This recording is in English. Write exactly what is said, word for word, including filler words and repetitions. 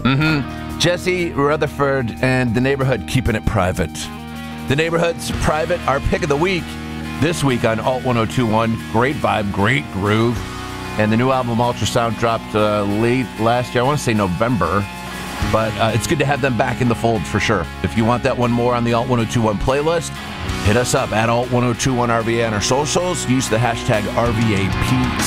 Mm-hmm. Jesse Rutherford and The Neighborhood keeping it private. The Neighborhood's private, our pick of the week this week on Alt one oh two point one. Great vibe, great groove. And the new album Ultrasound dropped uh, late last year. I want to say November. But uh, it's good to have them back in the fold for sure. If you want that one more on the Alt one oh two point one playlist, hit us up at Alt one oh two point one R V A on our socials. Use the hashtag R V A P